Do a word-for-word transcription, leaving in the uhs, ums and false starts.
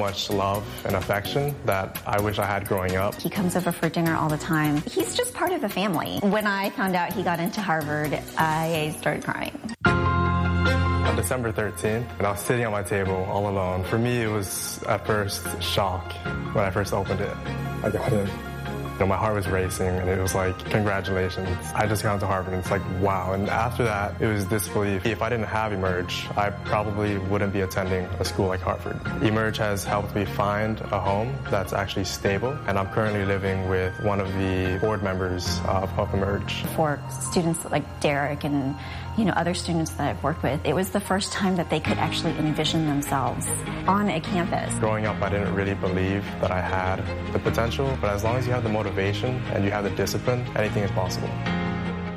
much love and affection that I wish I had growing up. He comes over for dinner all the time. He's just part of the family. When I found out he got into Harvard, I started crying. On December thirteenth, and I was sitting at my table all alone. For me, it was at first shock when I first opened it. I got in. You know, my heart was racing, and it was like, congratulations. I just got into Harvard, and it's like, wow. And after that, it was disbelief. If I didn't have Emerge, I probably wouldn't be attending a school like Harvard. Emerge has helped me find a home that's actually stable, and I'm currently living with one of the board members of, of Emerge. For students like Derek and you know other students that I've worked with, it was the first time that they could actually envision themselves on a campus. Growing up, I didn't really believe that I had the potential, but as long as you have the motivation and you have the discipline, anything is possible.